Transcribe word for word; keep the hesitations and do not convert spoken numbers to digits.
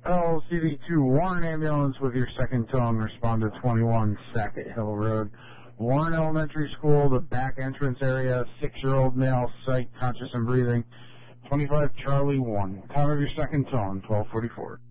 L C V two Warren Ambulance with your second tone. Respond to twenty-one Sackett Hill Road, Warren Elementary School, the back entrance area. Six-year-old male, sight, conscious and breathing. twenty-five Charlie one. Time of your second tone, twelve forty-four.